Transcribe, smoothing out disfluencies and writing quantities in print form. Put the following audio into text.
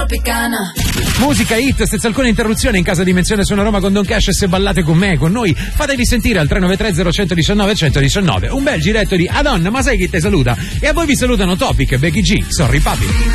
Tropicana. Musica hit senza alcuna interruzione in casa Dimensione Suona Roma con Don Cash. E se ballate con me, con noi, fatevi sentire al 393 0119 119. Un bel giretto di Adonna, ma sai chi te saluta? E a voi vi salutano Topic e Becky G. Sorry papi.